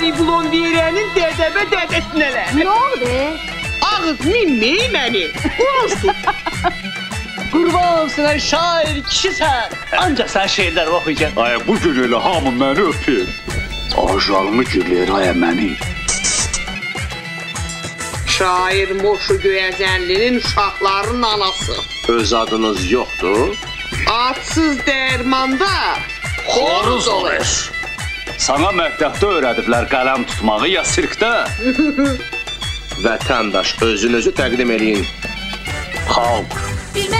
diplom verənin dədəbə dədəsinələr. Nə oldu? Ağız minməyim məni. Olsun. Qurban olsun ay şair kişisən. Ancaq sən şeirlər oxuyacaksın. Ay bu gün elə hamı məni öpür. Ajalımı gülür ay məni. Şair Moşu Göyəzənlinin uşaqlarının anası. Öz adınız yoxdur? Adsız dərmanda xoruz olur. Sana məktəbdə öyrədiblər qələm tutmağı ya sirkdə? Vətəndaş özünüzü təqdim eləyin. Xalq.